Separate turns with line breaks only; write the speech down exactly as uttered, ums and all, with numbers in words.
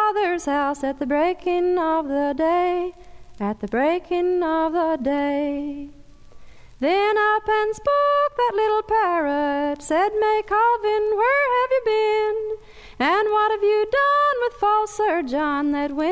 Father's house at the breaking of the day, at the breaking of the day. Then up and spoke that little parrot, said, May Colvin, where have you been? And what have you done with false Sir John that went